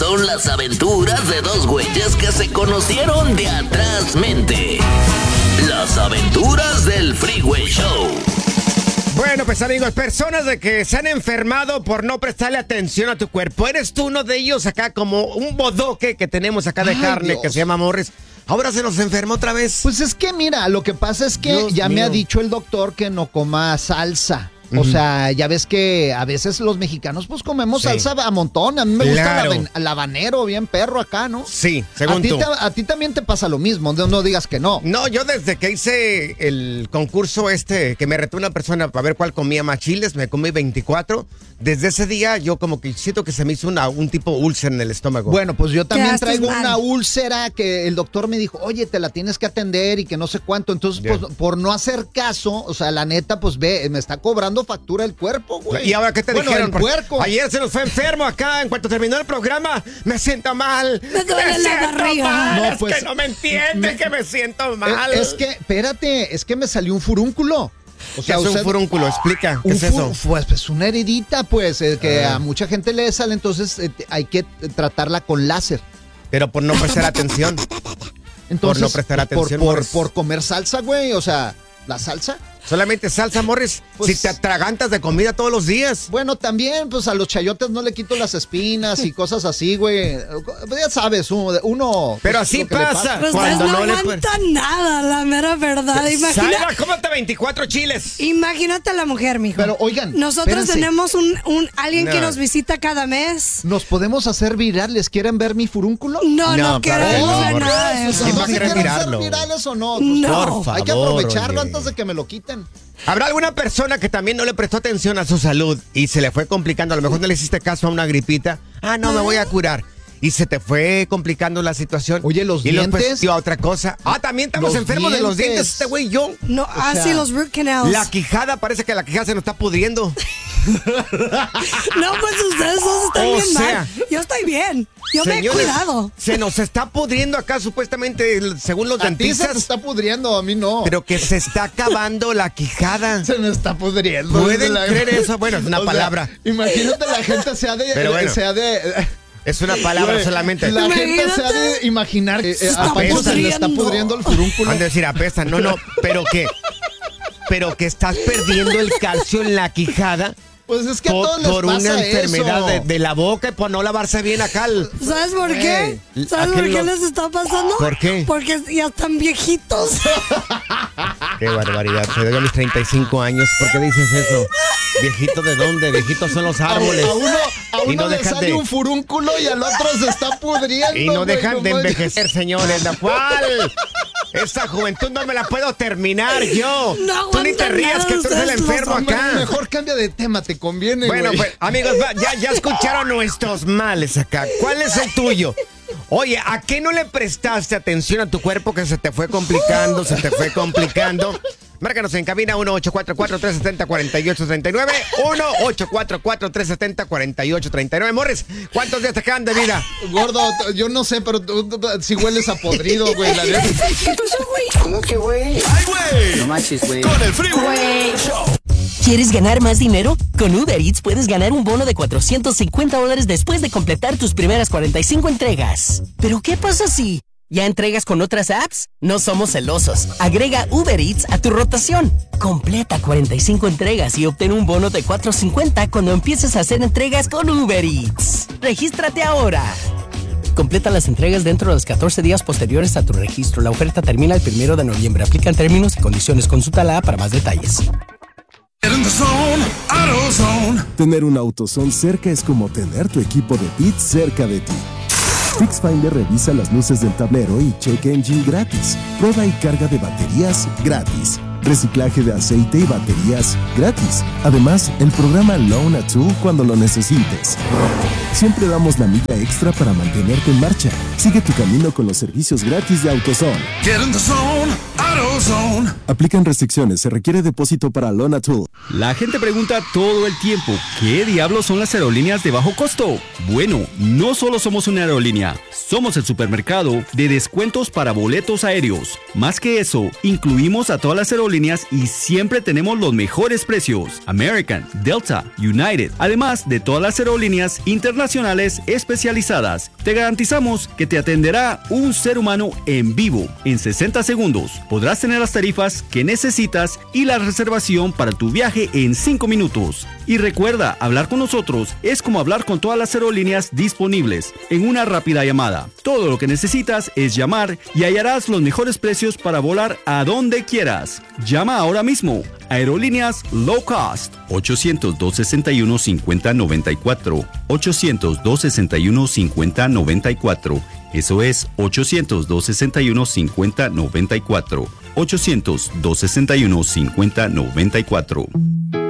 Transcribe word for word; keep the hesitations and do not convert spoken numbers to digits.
son las aventuras de dos güeyes que se conocieron de atrás mente. Las aventuras del Freeway Show. Bueno, pues amigos, personas de que se han enfermado por no prestarle atención a tu cuerpo. ¿Eres tú uno de ellos acá como un bodoque que tenemos acá de Ay, carne Dios. que se llama Morris? Ahora se nos enfermó otra vez. Pues es que mira, lo que pasa es que Dios ya mío. me ha dicho el doctor que no coma salsa. O uh-huh. sea, ya ves que a veces los mexicanos pues comemos sí. salsa a montón. A mí me claro. gusta el habanero, bien perro acá, ¿no? Sí, según a ti tú. Te, a ti también te pasa lo mismo, no, no digas que no. No, yo desde que hice el concurso este, que me retó una persona para ver cuál comía más chiles, me comí veinticuatro. Desde ese día yo como que siento que se me hizo una, un tipo úlcera en el estómago. Bueno, pues yo también traigo mal. una úlcera que el doctor me dijo, oye, te la tienes que atender y que no sé cuánto. Entonces, yeah. pues por no hacer caso, o sea, la neta, pues ve, me está cobrando factura el cuerpo, güey. ¿Y ahora qué te bueno, dijeron? El puerco. Ayer se nos fue enfermo acá. En cuanto terminó el programa, me siento mal. Me duele me la barriga. Mal. No, es pues, que no me entiende me, que me siento mal. Es, es que, espérate, es que me salió un furúnculo. O sea, ¿qué es un furúnculo? Explica, ¿qué un es eso? Fur, pues, pues una heridita, pues, eh, que ah. a mucha gente le sale, entonces eh, hay que tratarla con láser. Pero por no prestar atención. Entonces, por no prestar atención. Por, por, por comer salsa, güey, o sea, la salsa. Solamente salsa, Morris, pues, si te atragantas de comida todos los días. Bueno, también, pues a los chayotes no le quito las espinas y cosas así, güey. Ya sabes, uno... uno Pero pues, así pasa. pasa. Pues cuando no, no aguantan le... nada, la mera verdad. Imagina... Salva, cómete veinticuatro chiles. Imagínate a la mujer, mijo. Pero, oigan, nosotros espérense. tenemos un, un alguien no. que nos visita cada mes. ¿Nos podemos hacer virales? ¿Quieren ver mi furúnculo? No, no, no queremos ver nada de eso. ¿No se quieren hacer virales o no? Pues, no. Por favor, hay que aprovecharlo oye. antes de que me lo quiten. ¿Habrá alguna persona que también no le prestó atención a su salud y se le fue complicando? A lo mejor no le hiciste caso a una gripita. Ah, no, me voy a curar. Y se te fue complicando la situación. Oye, los y dientes. Y a otra cosa. Ah, también estamos enfermos dientes. de los dientes, este güey y yo. No, o ah, sea, sí, los root canals. La quijada, parece que la quijada se nos está pudriendo. No, pues ustedes dos están o bien sea, mal. Yo estoy bien. Yo señores, me he cuidado. Se nos está pudriendo acá, supuestamente, según los a dentistas. Ti se te está pudriendo, a mí no. Pero que se está acabando la quijada. Se me está pudriendo. ¿Pueden la... creer eso? Bueno, es una o palabra. Sea, imagínate la gente sea de... Pero bueno. sea de Es una palabra Güey, solamente. La Imagínate. gente se ha de imaginar que eh, a Paco se le está pudriendo el furúnculo. Han de decir apesta, no, no, pero que, pero que estás perdiendo el calcio en la quijada. Pues es que por, a todos les por pasa una enfermedad de, eso. de la boca y por no lavarse bien acá. El... ¿Sabes por qué? ¿Sabes por qué lo... les está pasando? ¿Por qué? Porque ya están viejitos. Qué barbaridad. Se doy a mis treinta y cinco años. ¿Por qué dices eso? ¿Viejito de dónde? Viejitos son los árboles. A, a uno, a uno no le sale de... un furúnculo y al otro se está pudriendo. Y no dejan güey, de no envejecer, señores. ¿La cual? Esa juventud no me la puedo terminar yo. No tú ni te rías que tú eres el enfermo acá. Mejor cambia de tema, te conviene. Bueno, güey. pues, amigos, ya, ya escucharon nuestros males acá. ¿Cuál es el tuyo? Oye, ¿a qué no le prestaste atención a tu cuerpo que se te fue complicando, se te fue complicando? Márcanos en cabina uno ocho cuatro cuatro, tres siete cero, cuatro ocho tres nueve, uno ocho cuatro cuatro, tres siete cero, cuatro ocho tres nueve. Morris, ¿cuántos días te quedan de vida? Gordo, yo no sé, pero tú, tú, si hueles a podrido, güey. La ¿Qué pasó, güey? ¿Cómo que, güey? ¡Ay, güey! No manches, güey. Con el Freeway Show. ¿Quieres ganar más dinero? Con Uber Eats puedes ganar un bono de cuatrocientos cincuenta dólares después de completar tus primeras cuarenta y cinco entregas. ¿Pero qué pasa si ya entregas con otras apps? No somos celosos. Agrega Uber Eats a tu rotación. Completa cuarenta y cinco entregas y obtén un bono de cuatrocientos cincuenta cuando empieces a hacer entregas con Uber Eats. ¡Regístrate ahora! Completa las entregas dentro de los catorce días posteriores a tu registro. La oferta termina el primero de noviembre. Aplican términos y condiciones. Consulta la app para más detalles. Tener un AutoZone cerca es como tener tu equipo de pits cerca de ti. FixFinder revisa las luces del tablero y check engine gratis. Prueba y carga de baterías gratis. Reciclaje de aceite y baterías gratis. Además, el programa Loan a Tool cuando lo necesites. Siempre damos la milla extra para mantenerte en marcha. Sigue tu camino con los servicios gratis de AutoZone. Get in the zone, AutoZone. Aplican restricciones, se requiere depósito para Loan a Tool. La gente pregunta todo el tiempo, ¿qué diablos son las aerolíneas de bajo costo? Bueno, no solo somos una aerolínea, somos el supermercado de descuentos para boletos aéreos. Más que eso, incluimos a todas las aerolíneas y siempre tenemos los mejores precios. American, Delta, United, además de todas las aerolíneas internacionales internacionales especializadas. Te garantizamos que te atenderá un ser humano en vivo en sesenta segundos. Podrás tener las tarifas que necesitas y la reservación para tu viaje en cinco minutos. Y recuerda, hablar con nosotros es como hablar con todas las aerolíneas disponibles en una rápida llamada. Todo lo que necesitas es llamar y hallarás los mejores precios para volar a donde quieras. Llama ahora mismo. Aerolíneas Low Cost. ochocientos, dos sesenta y uno, cincuenta noventa y cuatro. ochocientos, dos sesenta y uno, cincuenta noventa y cuatro. Eso es ochocientos, dos sesenta y uno, cincuenta noventa y cuatro. ochocientos, dos sesenta y uno, cincuenta noventa y cuatro.